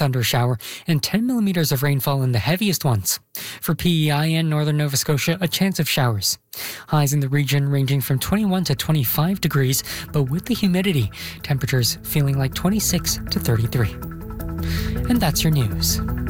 thunder shower and 10 millimeters of rainfall in the heaviest ones. For PEI and northern Nova Scotia, a chance of showers. Highs in the region ranging from 21 to 25 degrees, but with the humidity, temperatures feeling like 26 to 33. And that's your news.